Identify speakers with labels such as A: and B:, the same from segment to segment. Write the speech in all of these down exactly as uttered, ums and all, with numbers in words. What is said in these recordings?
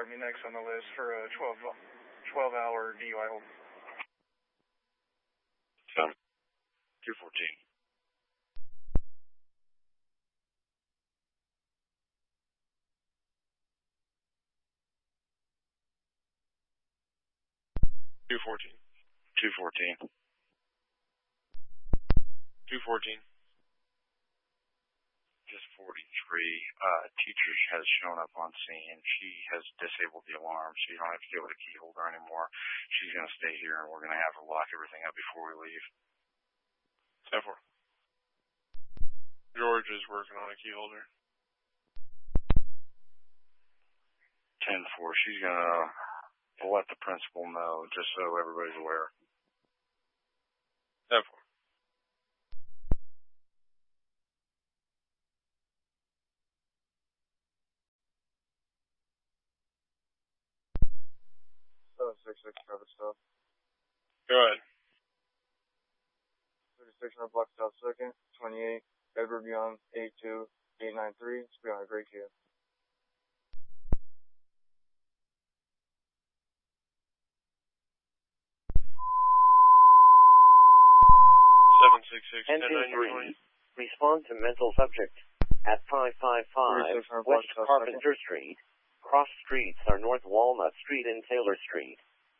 A: me next on the list for a twelve, twelve hour D U I hold.
B: Some. two fourteen. two fourteen. two fourteen. two fourteen. Just forty-three. Uh, teacher has shown up on scene. She has disabled the alarm, so you don't have to deal with a key holder anymore. She's going to stay here, and we're going to have her lock everything up before we leave.
C: ten four. George is working on a key holder.
B: ten four. She's going to let the principal know, just so everybody's aware.
C: ten four.
A: seven six six, traffic stop.
C: Go ahead.
A: thirty-six hundred block south second, twenty-eight, Edward Beyond, eight two eight nine three, it's beyond a great Kia.
C: seven six six,
D: ten
C: ten nine three.
D: Respond to mental subject at five five five West Carpenter Street. Cross streets are North Walnut Street and Taylor Street.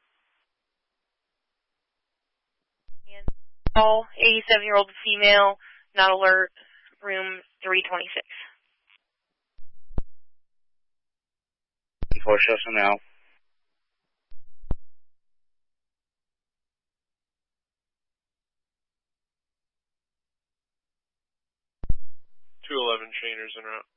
E: Call eighty-seven-year-old female, not alert, room three twenty-six.
B: Four Session now.
C: two eleven Chainers en route.